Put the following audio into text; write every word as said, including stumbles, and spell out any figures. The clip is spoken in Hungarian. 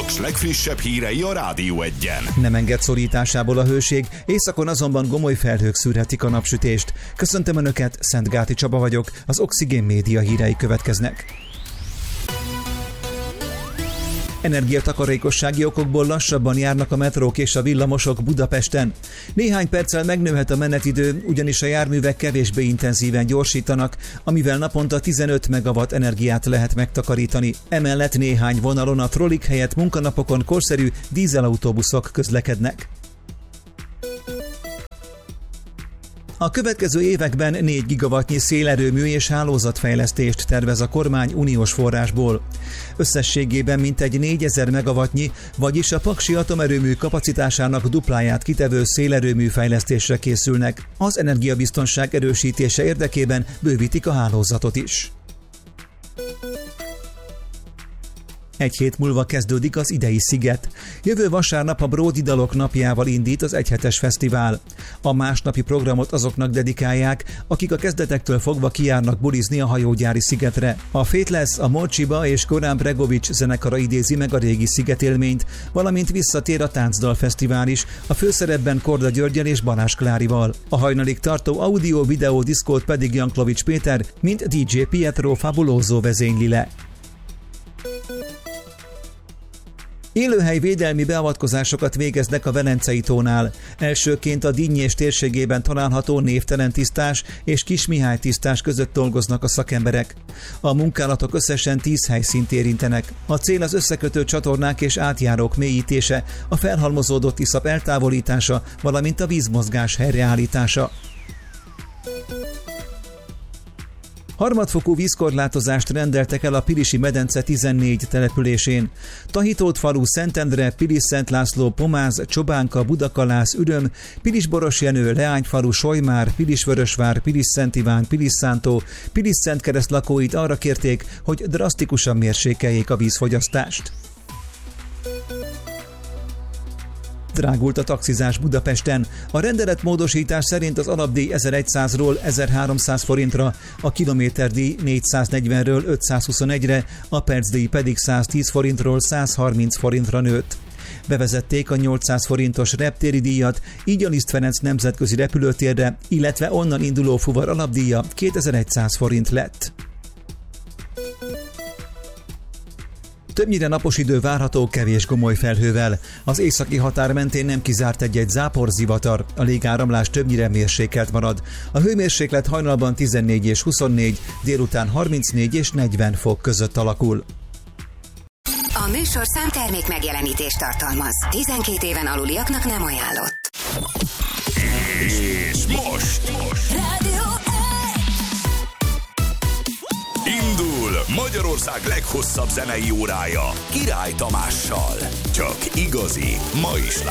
Paks legfrissebb hírei a Rádió Egyen. Nem enged szorításából a hőség, északon azonban gomoly felhők szűrhetik a napsütést. Köszöntöm Önöket, Szentgáti Csaba vagyok, az Oxigén Média hírei következnek. Energiatakarékossági okokból lassabban járnak a metrók és a villamosok Budapesten. Néhány perccel megnőhet a menetidő, ugyanis a járművek kevésbé intenzíven gyorsítanak, amivel naponta tizenöt megawatt energiát lehet megtakarítani. Emellett néhány vonalon a trollik helyett munkanapokon korszerű dízelautóbuszok közlekednek. A következő években négy gigawattnyi szélerőmű és hálózatfejlesztést tervez a kormány uniós forrásból. Összességében mintegy négyezer megawattnyi, vagyis a paksi atomerőmű kapacitásának dupláját kitevő szélerőmű fejlesztésre készülnek. Az energiabiztonság erősítése érdekében bővítik a hálózatot is. Egy hét múlva kezdődik az idei sziget. Jövő vasárnap a Bródi Dalok napjával indít az egyhetes fesztivál. A másnapi programot azoknak dedikálják, akik a kezdetektől fogva kijárnak bulizni a hajógyári szigetre. A Faithless, a Morcsiba és Goran Bregovic zenekara idézi meg a régi szigetélményt, valamint visszatér a Táncdal Fesztivál is, a főszerepben Korda Györggyel és Balázs Klárival. A hajnalig tartó audio-videó diszkót pedig Janklovics Péter, mint dé dzsé Pietro Fabuloso vezényli le. Élőhelyvédelmi beavatkozásokat végeznek a Velencei tónál. Elsőként a Dinnyés térségében található Névtelen tisztás és Kismihály tisztás között dolgoznak a szakemberek. A munkálatok összesen tíz helyszínt érintenek. A cél az összekötő csatornák és átjárók mélyítése, a felhalmozódott iszap eltávolítása, valamint a vízmozgás helyreállítása. Harmadfokú vízkorlátozást rendeltek el a Pilisi medence tizennégy településén. Tahitót falu, Szentendre, Pilis-Szent László, Pomáz, Csobánka, Budakalász, Üröm, Pilis-Borosjenő, Leányfalu, Solymár, Pilis-Vörösvár, Pilis-Szent Iván, Pilis-Szántó, Pilis-Szentkereszt lakóit arra kérték, hogy drasztikusan mérsékeljék a vízfogyasztást. Drágult a taxizás Budapesten. A rendeletmódosítás szerint az alapdíj ezerszázról ezerháromszáz forintra, a kilométerdíj négyszáznegyvenről ötszázhuszonegyre, a percdíj pedig száztíz forintról százharminc forintra nőtt. Bevezették a nyolcszáz forintos reptéri díjat, így a Liszt Ferenc nemzetközi repülőtérre, illetve onnan induló fuvar alapdíja kétezer-száz forint lett. Többnyire napos idő várható kevés gomoly felhővel. Az északi határ mentén nem kizárt egy-egy záporzivatar, a légáramlás többnyire mérsékelt marad. A hőmérséklet hajnalban tizennégy és huszonnégy, délután harmincnégy és negyven fok között alakul. A műsor számtermék megjelenítést tartalmaz. tizenkét éven aluliaknak nem ajánlott. És most! most. Rádió Indul Magyarország leghosszabb zenei órája Király Tamással. Csak igazi, ma is